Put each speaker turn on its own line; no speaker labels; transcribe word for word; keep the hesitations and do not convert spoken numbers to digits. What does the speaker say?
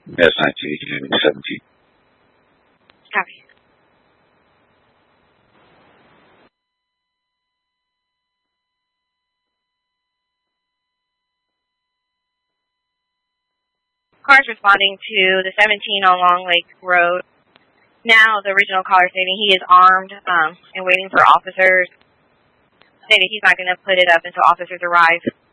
S nineteen seventeen.
Copy. Cars responding to the seventeen on Long Lake Road. Now the original caller stating he is armed um, and waiting for officers. Stating he's not going to put it up until officers arrive.